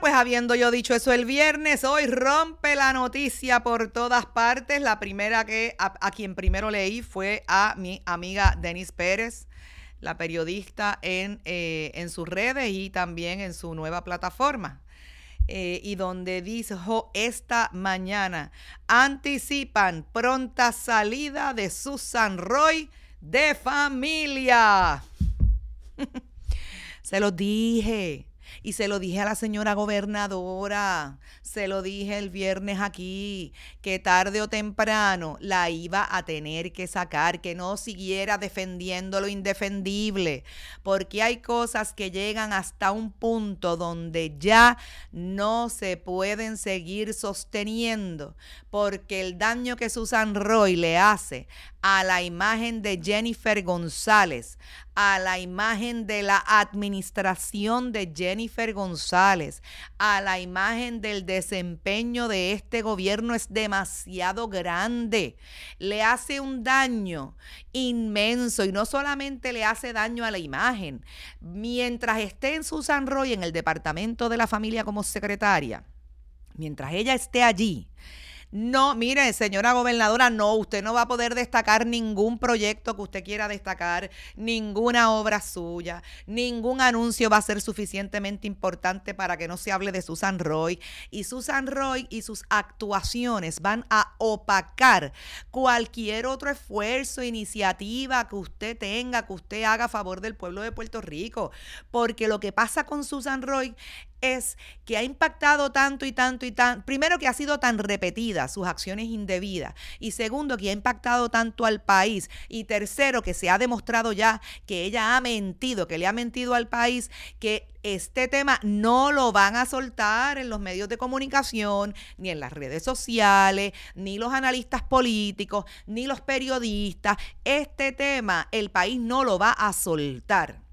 pues habiendo yo dicho eso el viernes, hoy rompe la noticia por todas partes. La primera a quien primero leí fue a mi amiga Denise Pérez, la periodista en sus redes y también en su nueva plataforma. Y donde dijo esta mañana, anticipan pronta salida de Susan Roy de familia. Se los dije. Y se lo dije a la señora gobernadora, se lo dije el viernes aquí, que tarde o temprano la iba a tener que sacar, que no siguiera defendiendo lo indefendible, porque hay cosas que llegan hasta un punto donde ya no se pueden seguir sosteniendo, porque el daño que Susan Roy le hace a la imagen de Jennifer González, a la imagen de la administración de Jennifer González, a la imagen del desempeño de este gobierno es demasiado grande. Le hace un daño inmenso y no solamente le hace daño a la imagen. Mientras esté en Susan Roy en el Departamento de la Familia como secretaria, mientras ella esté allí, no, mire, señora gobernadora, no, usted no va a poder destacar ningún proyecto que usted quiera destacar, ninguna obra suya, ningún anuncio va a ser suficientemente importante para que no se hable de Susan Roy. Y Susan Roy y sus actuaciones van a opacar cualquier otro esfuerzo, iniciativa que usted tenga, que usted haga a favor del pueblo de Puerto Rico. Porque lo que pasa con Susan Roy es que ha impactado tanto y tanto y tanto. Primero, que ha sido tan repetida sus acciones indebidas. Y segundo, que ha impactado tanto al país. Y tercero, que se ha demostrado ya que ella ha mentido, que le ha mentido al país, que este tema no lo van a soltar en los medios de comunicación, ni en las redes sociales, ni los analistas políticos, ni los periodistas. Este tema el país no lo va a soltar.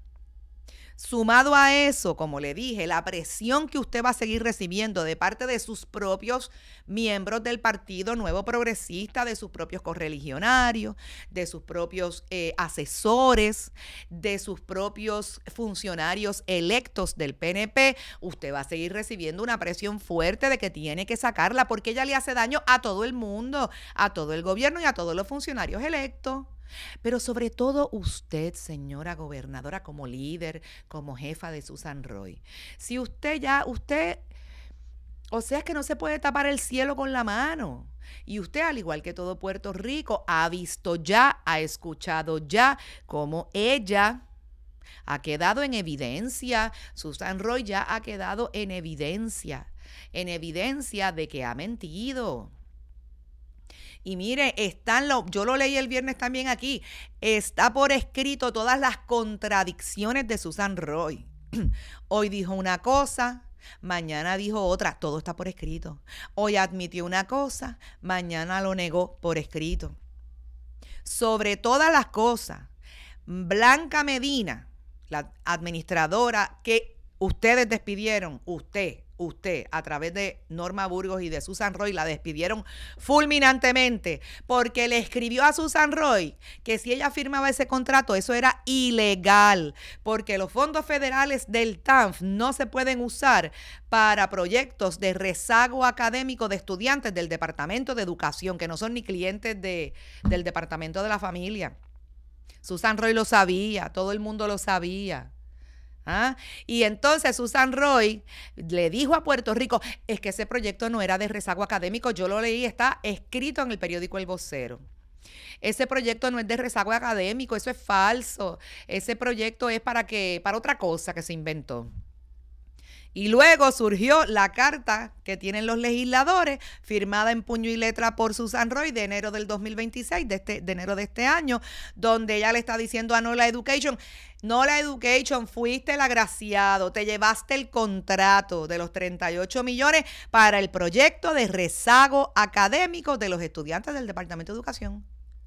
Sumado a eso, como le dije, la presión que usted va a seguir recibiendo de parte de sus propios miembros del Partido Nuevo Progresista, de sus propios correligionarios, de sus propios asesores, de sus propios funcionarios electos del PNP, usted va a seguir recibiendo una presión fuerte de que tiene que sacarla porque ella le hace daño a todo el mundo, a todo el gobierno y a todos los funcionarios electos. Pero sobre todo usted, señora gobernadora, como líder, como jefa de Susan Roy. Si usted, o sea, es que no se puede tapar el cielo con la mano. Y usted, al igual que todo Puerto Rico, ha visto ya, ha escuchado ya cómo ella ha quedado en evidencia. Susan Roy ya ha quedado en evidencia de que ha mentido. Y mire, yo lo leí el viernes también aquí, está por escrito todas las contradicciones de Susan Roy. Hoy dijo una cosa, mañana dijo otra, todo está por escrito. Hoy admitió una cosa, mañana lo negó por escrito. Sobre todas las cosas, Blanca Medina, la administradora que ustedes despidieron, usted, a través de Norma Burgos y de Susan Roy, la despidieron fulminantemente porque le escribió a Susan Roy que si ella firmaba ese contrato, eso era ilegal, porque los fondos federales del TANF no se pueden usar para proyectos de rezago académico de estudiantes del Departamento de Educación, que no son ni clientes del Departamento de la Familia. Susan Roy lo sabía, todo el mundo lo sabía. Y entonces Susan Roy le dijo a Puerto Rico, es que ese proyecto no era de rezago académico, yo lo leí, está escrito en el periódico El Vocero. Ese proyecto no es de rezago académico, eso es falso. Ese proyecto es para otra cosa que se inventó. Y luego surgió la carta que tienen los legisladores, firmada en puño y letra por Susan Roy de enero del 2026, de enero de este año, donde ella le está diciendo a Nola Education, fuiste el agraciado, te llevaste el contrato de los 38 millones para el proyecto de rezago académico de los estudiantes del Departamento de Educación.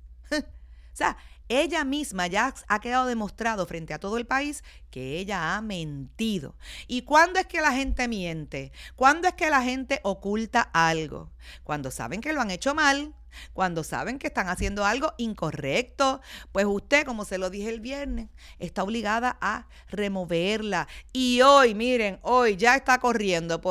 O sea, ella misma ya ha quedado demostrado frente a todo el país que ella ha mentido. ¿Y cuándo es que la gente miente? ¿Cuándo es que la gente oculta algo? Cuando saben que lo han hecho mal, cuando saben que están haciendo algo incorrecto. Pues usted, como se lo dije el viernes, está obligada a removerla. Y hoy, miren, hoy ya está corriendo por